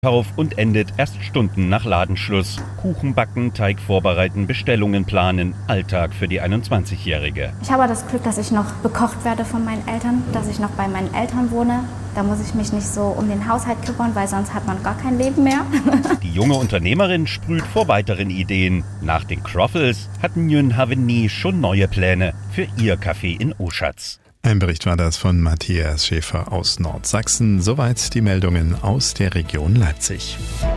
Kauf und endet erst Stunden nach Ladenschluss. Kuchen backen, Teig vorbereiten, Bestellungen planen. Alltag für die 21-Jährige. Ich habe das Glück, dass ich noch bekocht werde von meinen Eltern, dass ich noch bei meinen Eltern wohne. Da muss ich mich nicht so um den Haushalt kümmern, weil sonst hat man gar kein Leben mehr. Die junge Unternehmerin sprüht vor weiteren Ideen. Nach den Croffles hat Nguyen Haveni schon neue Pläne für ihr Café in Oschatz. Ein Bericht war das von Matthias Schäfer aus Nordsachsen. Soweit die Meldungen aus der Region Leipzig.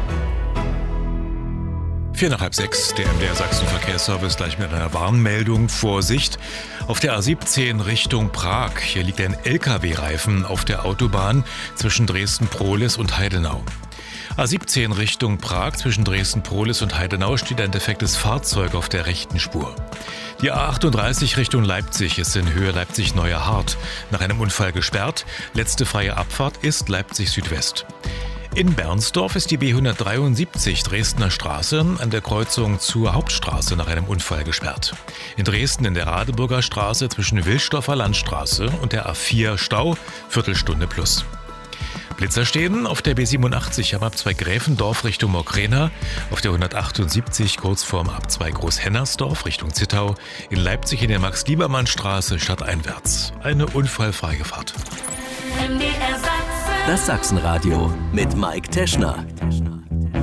5:04, der MDR Sachsen Verkehrsservice gleich mit einer Warnmeldung. Vorsicht! Auf der A17 Richtung Prag. Hier liegt ein LKW-Reifen auf der Autobahn zwischen Dresden-Prohlis und Heidenau. A17 Richtung Prag, zwischen Dresden-Prohlis und Heidenau steht ein defektes Fahrzeug auf der rechten Spur. Die A38 Richtung Leipzig ist in Höhe Leipzig-Neuer Hart nach einem Unfall gesperrt. Letzte freie Abfahrt ist Leipzig Südwest. In Bernsdorf ist die B173 Dresdner Straße an der Kreuzung zur Hauptstraße nach einem Unfall gesperrt. In Dresden in der Radeburger Straße zwischen Wilsdorfer Landstraße und der A4 Stau, Viertelstunde plus. Blitzer stehen auf der B87 am Abzweig Gräfendorf Richtung Mockrena, auf der 178 kurz vorm Abzweig Großhennersdorf Richtung Zittau, in Leipzig in der Max-Liebermann-Straße stadteinwärts. Eine unfallfreie Fahrt. Das Sachsenradio mit Mike Teschner.